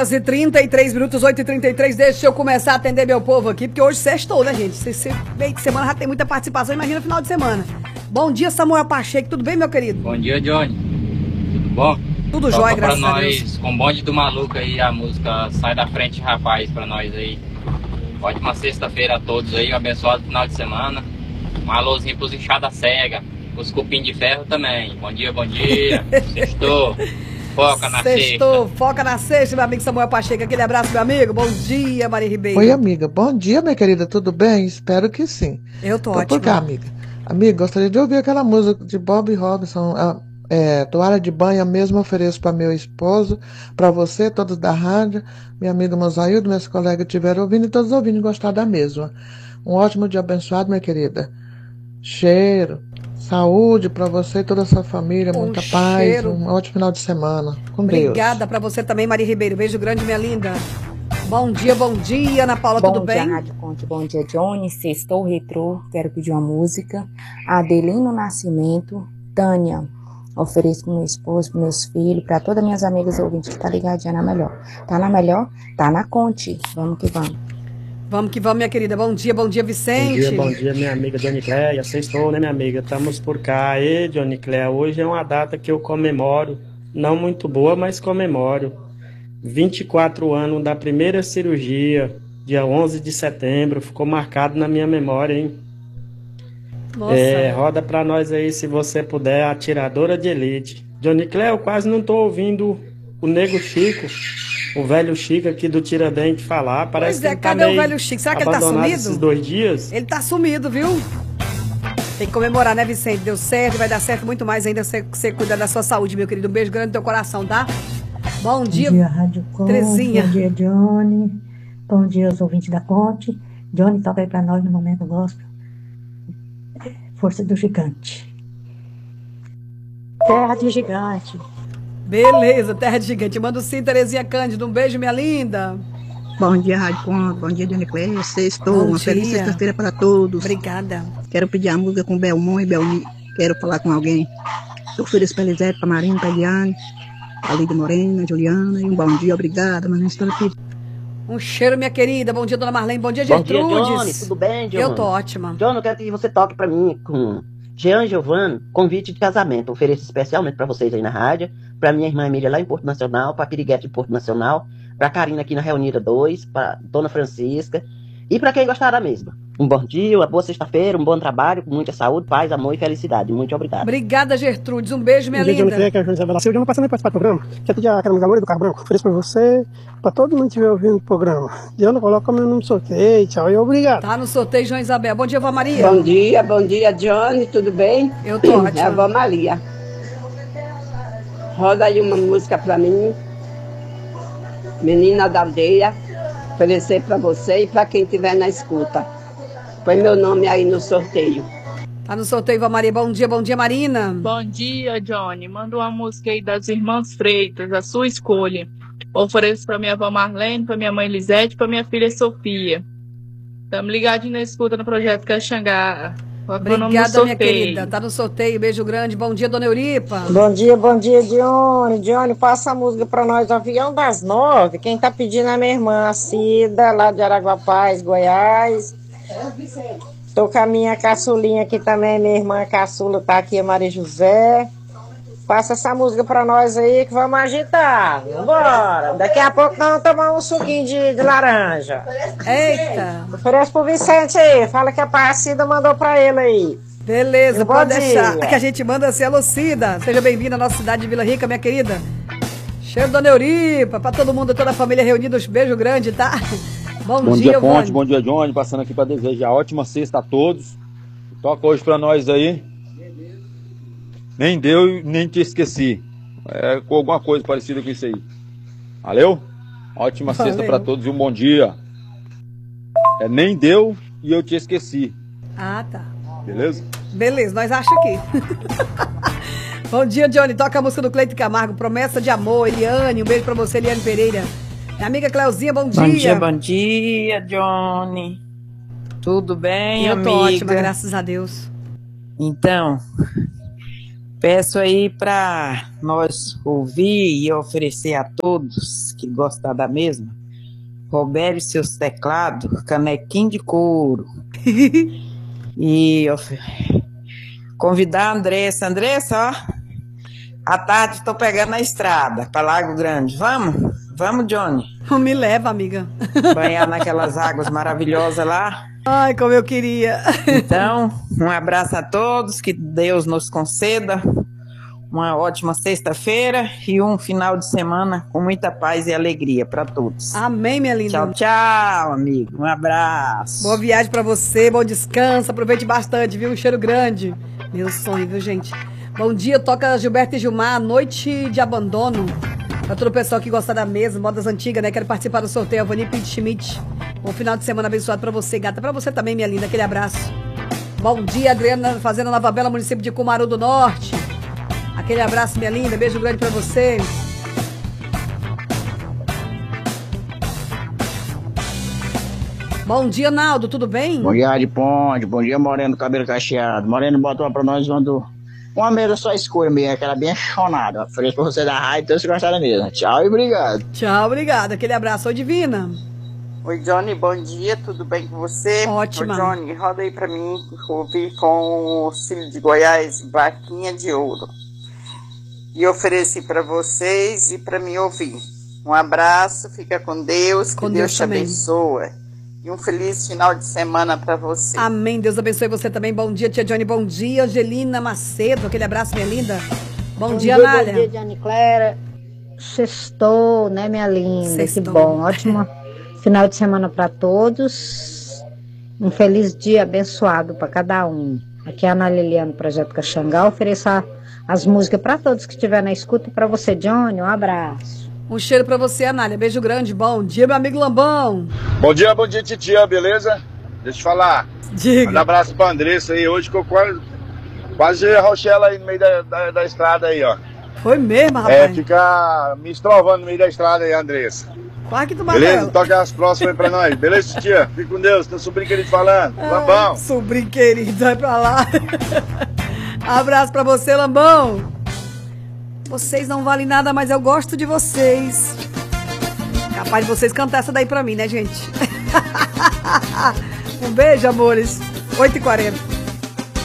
horas e 33 minutos, 8h33. Deixa eu começar a atender meu povo aqui, porque hoje sextou, né, gente? Meio de semana já tem muita participação, imagina o final de semana. Bom dia, Samuel Pacheco, tudo bem, meu querido? Bom dia, Johnny. Tudo bom? Tudo jóia, graças a Deus. Nós, com o bonde do maluco aí, a música Sai da Frente, Rapaz, pra nós aí. Ótima sexta-feira a todos aí, um abençoado final de semana. Um alôzinho pros inchadas cega, os cupim de ferro também. Bom dia, sextou. Foca na Sextou, sexta. foca na sexta, meu amigo Samuel Pacheco. Aquele abraço, meu amigo. Bom dia, Maria Ribeiro. Oi, amiga. Bom dia, minha querida. Tudo bem? Espero que sim. Eu tô ótima. Por cá, amiga. Amiga, gostaria de ouvir aquela música de Bob Robson, toalha de banho, mesmo ofereço para meu esposo, para você, todos da rádio, minha amiga Mosaildo, meus colegas estiveram ouvindo e todos ouvindo e gostaram da mesma. Um ótimo dia abençoado, minha querida. Cheiro. Saúde para você e toda a sua família, muita paz, um ótimo final de semana. Com Deus. Obrigada para você também, Maria Ribeiro. Beijo grande, minha linda. Bom dia, Ana Paula, tudo bem? Bom dia, Rádio Conte, bom dia, Johnny. Sextou retrô, quero pedir uma música. Adelino Nascimento, Tânia. Ofereço pro meu esposo, pros meus filhos, para todas minhas amigas ouvintes que tá ligadinha na melhor. Tá na melhor? Tá na Conte. Vamos que vamos. Vamos que vamos, minha querida. Bom dia, Vicente. Bom dia, minha amiga Johnny Cléia. Sextou, né, minha amiga? Estamos por cá. E Johnny Cléia, hoje é uma data que eu comemoro. Não muito boa, mas comemoro. 24 anos da primeira cirurgia, dia 11 de setembro. Ficou marcado na minha memória, hein? Nossa. Roda pra nós aí, se você puder, Atiradora de Elite. Johnny Cléia, eu quase não tô ouvindo o Nego Chico, o velho Chico aqui do Tiradentes falar. Parece que ele cadê o velho Chico? Será que ele tá sumido? Esses 2 dias? Ele tá sumido, viu? Tem que comemorar, né, Vicente? Deu certo, vai dar certo muito mais ainda você cuidar da sua saúde, meu querido. Um beijo grande no teu coração, tá? Bom dia, Rádio Conte. Terezinha. Bom dia, Johnny. Bom dia aos ouvintes da Conte. Johnny, toca aí pra nós no momento gospel. Força do Gigante. Terra de Gigante. Beleza, Terra de Gigante. Manda sim, Terezinha Cândido. Um beijo, minha linda. Bom dia, Rádio Conte. Bom dia, Johnny Cléia. Sextou. Uma feliz sexta-feira para todos. Obrigada. Quero pedir a música com Belmont e Belmi. Quero falar com alguém. Eu ofereço para Elisete, para Marina, para Eliane, para Lídia Morena, Juliana. E um bom dia, obrigada. Mas não estou aqui. Um cheiro, minha querida. Bom dia, dona Marlene. Bom dia, Gertrudes. Bom dia, Johnny. Tudo bem, Johnny? Eu tô ótima. Johnny, eu quero que você toque pra mim com Jean Giovanni, convite de casamento. Ofereço especialmente pra vocês aí na rádio, pra minha irmã Emília lá em Porto Nacional, pra Piriguete em Porto Nacional, pra Karina aqui na Reunida 2, pra Dona Francisca e pra quem gostar da mesma. Um bom dia, uma boa sexta-feira, um bom trabalho, com muita saúde, paz, amor e felicidade. Muito obrigado. Obrigada, Gertrudes. Um beijo, minha linda. Johnny Cléia, que é a Joana Isabela Silva. Eu não passando aí participar do programa. Quero pedir aquela música do Carro Branco. Ofereço pra você, pra todo mundo que estiver ouvindo o programa. Diana, coloca meu nome no sorteio. Tchau e obrigado. Tá no sorteio, João Isabel. Bom dia, Vó Maria. Bom dia, Johnny. Tudo bem? Eu tô ótima. É a Vó Maria. Roda aí uma música pra mim. Menina da Aldeia. Oferecer pra você e pra quem estiver na escuta. Põe meu nome aí no sorteio. Tá no sorteio, Vó Maria. Bom dia, Marina. Bom dia, Johnny. Manda uma música aí das Irmãs Freitas, a sua escolha. Ofereço pra minha avó Marlene, pra minha mãe Lisete, pra minha filha Sofia. Estamos ligadinhos na escuta no projeto Caxangá. Obrigada, minha querida. Tá no sorteio. Beijo grande. Bom dia, dona Euripa. Bom dia, Johnny. Johnny, passa a música pra nós, Avião das 9. Quem tá pedindo é minha irmã, a Cida, lá de Araguapaz, Goiás. Tô com a minha caçulinha aqui também, minha irmã caçula tá aqui, a Maria José. Passa essa música pra nós aí que vamos agitar. Vambora. Daqui a pouco nós vamos tomar um suquinho de laranja. Eita. Oferece pro Vicente aí. Fala que a Cida mandou pra ele aí. Beleza, pode deixar. Que a gente manda assim, alô Cida. Seja bem-vinda à nossa cidade de Vila Rica, minha querida. Cheiro dona Euripa, pra todo mundo, toda a família reunida. Um beijo grande, tá? Bom dia, Ponte. Bom dia, Johnny. Passando aqui para desejar ótima sexta a todos. Toca hoje para nós aí. Nem deu, nem te esqueci. Com alguma coisa parecida com isso aí. Valeu? Ótima sexta para todos e um bom dia. Nem deu e eu te esqueci. Ah, tá. Beleza? Beleza, nós achamos aqui. Bom dia, Johnny. Toca a música do Cleito Camargo, Promessa de Amor. Eliane, um beijo pra você, Eliane Pereira. Minha amiga Cleuzinha, bom dia. Bom dia, Johnny. Tudo bem, eu amiga? Eu tô ótima, graças a Deus. Então, Peço aí para nós ouvir e oferecer a todos que gostam da mesma. Roberto e seus teclados, canequinho de couro. E convidar a Andressa. Andressa, ó. À tarde estou pegando a estrada para Lago Grande. Vamos? Vamos, Johnny? Me leva, amiga. Banhar naquelas águas maravilhosas lá. Ai, como eu queria. Então, um abraço a todos, que Deus nos conceda uma ótima sexta-feira e um final de semana com muita paz e alegria para todos. Amém, minha linda. Tchau, tchau, amigo. Um abraço. Boa viagem para você, bom descanso, aproveite bastante, viu? Um cheiro grande. Meu sonho, viu, gente? Bom dia, toca Gilberto e Gilmar, Noite de Abandono. Pra todo o pessoal que gosta da mesa, modas antigas, né? Quero participar do sorteio, Vani Pinto Schmidt. Bom final de semana abençoado pra você, gata. Pra você também, minha linda, aquele abraço. Bom dia, Adriana, Fazenda Nova Bela, município de Cumaru do Norte. Aquele abraço, minha linda, beijo grande pra você. Bom dia, Naldo, tudo bem? Bom dia, de Ponte. Bom dia, Moreno, cabelo cacheado. Moreno botou pra nós uma mesa só escura mesmo, aquela bem chonada. Ofereço pra você da rádio, então se gostaram mesmo. Tchau e obrigado. Tchau, obrigado. Aquele abraço. Oi, Divina. Oi, Johnny, bom dia, tudo bem com você? Ótima. Oi, Johnny, roda aí pra mim, ouvir com o Cílio de Goiás, Vaquinha de Ouro. E ofereci pra vocês e pra mim ouvir. Um abraço, fica com Deus, que Deus te abençoe. E um feliz final de semana pra você. Amém, Deus abençoe você também. Bom dia, tia Johnny, bom dia. Angelina Macedo, aquele abraço, minha linda. Bom dia, Anália. Bom dia, Johnny Clara. Sextou, né, minha linda? Sextou. Que bom, ótimo final de semana pra todos. Um feliz dia abençoado pra cada um. Aqui é a Ana Liliana, Projeto Caxangá. Ofereço as músicas pra todos que estiver na escuta. E pra você, Johnny, um abraço. Um cheiro pra você, Anália. Beijo grande. Bom dia, meu amigo Lambão. Bom dia, titia, beleza? Deixa eu te falar. Diga. Um abraço pra Andressa aí. Hoje que eu quase arrochei ela aí no meio da estrada aí, ó. Foi mesmo, rapaz? Ficar me estrovando no meio da estrada aí, Andressa. Quase que tu Beleza? bateu. Toca as próximas aí pra nós. Beleza, titia? Fique com Deus. Teu sobrinho querido falando. Lambão. Sobrinho querido, vai pra lá. Abraço pra você, Lambão. Vocês não valem nada, mas eu gosto de vocês. Capaz de vocês cantar essa daí pra mim, né, gente? Um beijo, amores. 8h40.